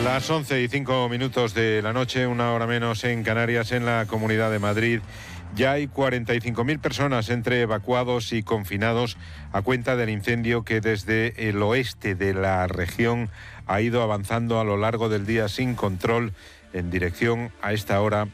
Las 11:05 de la noche, una hora menos en Canarias, en la Comunidad de Madrid. Ya hay 45.000 personas entre evacuados y confinados a cuenta del incendio que desde el oeste de la región ha ido avanzando a lo largo del día sin control en dirección, a esta hora,